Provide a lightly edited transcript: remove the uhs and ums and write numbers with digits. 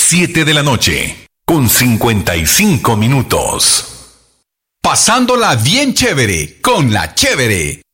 7 de la noche, con 55 minutos. Pasándola bien chévere, con la chévere.